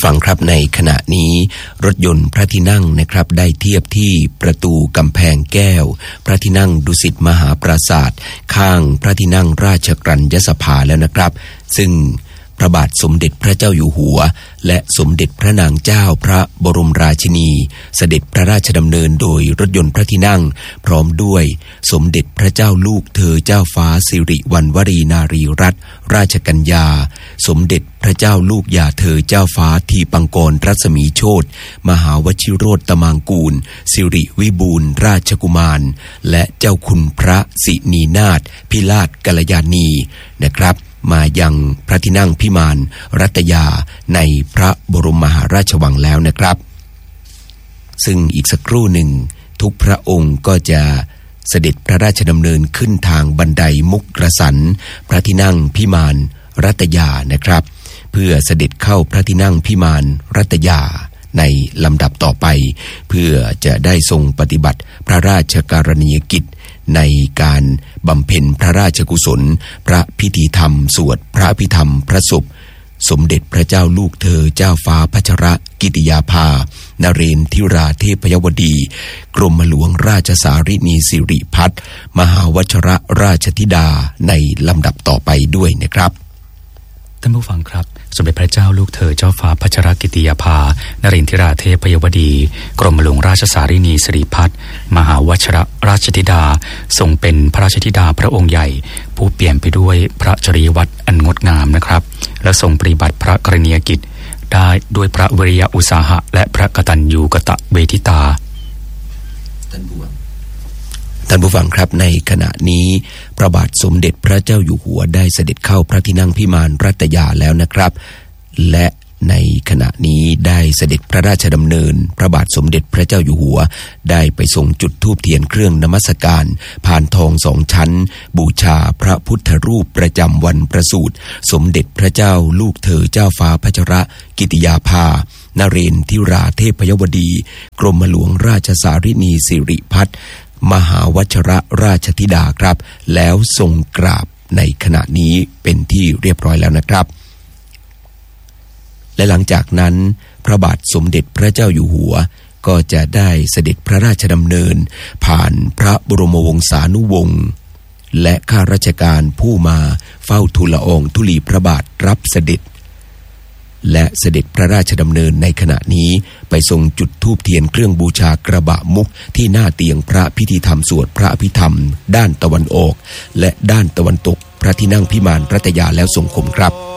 ผู้ฟังครับในขณะนี้รถยนต์พระที่นั่งนะครับได้เทียบที่ประตูกำแพงแก้วพระที่นั่งดุสิตมหาปราสาทข้างพระที่นั่งราชกรัญญสภาแล้วนะครับซึ่งพระบาทสมเด็จพระเจ้าอยู่หัวและสมเด็จพระนางเจ้าพระบรมราชินีเสด็จพระราชดำเนินโดยรถยนต์พระที่นั่งพร้อมด้วยสมเด็จพระเจ้าลูกเธอเจ้าฟ้าสิริวัณวรีนารีรัตนราชกัญญาสมเด็จพระเจ้าลูกยาเธอเจ้าฟ้าทีปังกรรัศมีโชติมหาวชิโรตมังกูลสิริวิบูลย์ราชกุมารและเจ้าคุณพระสินีนาถพิราชกัลยาณีนะครับมายังพระที่นั่งพิมานรัตยาในพระบรมมหาราชวังแล้วนะครับซึ่งอีกสักครู่หนึ่งทุกพระองค์ก็จะเสด็จพระราชดำเนินขึ้นทางบันไดมุกกสันพระที่นั่งพิมานรัตยานะครับเพื่อเสด็จเข้าพระที่นั่งพิมานรัตยาในลำดับต่อไปเพื่อจะได้ทรงปฏิบัติพระราชกรณียกิจในการบำเพ็ญพระราชกุศลพระพิธีธรรมสวดพระอภิธรรมพระศพสมเด็จพระเจ้าลูกเธอเจ้าฟ้าพัชรกิติยาภานเรนทิราเทพยวดีกรมหลวงราชสารินีสิริพัฒน์มหาวชรราชธิดาในลำดับต่อไปด้วยนะครับท่านผู้ฟังครับสมเด็จพระเจ้าลูกเธอเจ้าฟ้าพัชรกิติยาภานเรนทิราเทพยวดีกรมหลวงราชสารินีสิริพัฒน์มหาวชรราชธิดาทรงเป็นพระราชธิดาพระองค์ใหญ่ผู้เปี่ยมไปด้วยพระจริยวัตรอันงดงามนะครับและทรงปฏิบัติพระกรณียกิจได้ด้วยพระวิริยะอุตสาหะและพระกตัญญูกตเวทิตาท่านผู้ฟังครับในขณะนี้พระบาทสมเด็จพระเจ้าอยู่หัวได้เสด็จเข้าพระที่นั่งพิมานรัตยาแล้วนะครับและในขณะนี้ได้เสด็จพระราชดำเนินพระบาทสมเด็จพระเจ้าอยู่หัวได้ไปทรงจุดธูปเทียนเครื่องนมัสการผ่านทอง2 ชั้นบูชาพระพุทธรูปประจำวันประสูติสมเด็จพระเจ้าลูกเธอเจ้าฟ้าพัชรกิติยาภานเรนทิราเทพยวดีกรมหลวงราชสารินีสิริพัฒน์มหาวชรราชธิดาครับแล้วทรงกราบในขณะนี้เป็นที่เรียบร้อยแล้วนะครับและหลังจากนั้นพระบาทสมเด็จพระเจ้าอยู่หัวก็จะได้เสด็จพระราชดำเนินผ่านพระบรมวงศานุวงศ์และข้าราชการผู้มาเฝ้าทูลละอองธุลีพระบาทรับเสด็จและเสด็จพระราชดำเนินในขณะนี้ไปทรงจุดธูปเทียนเครื่องบูชากระบะมุกที่หน้าเตียงพระพิธีธรรมสวดพระอภิธรรมด้านตะวันออกและด้านตะวันตกพระที่นั่งพิมานรัตยาแล้วทรงคมครับ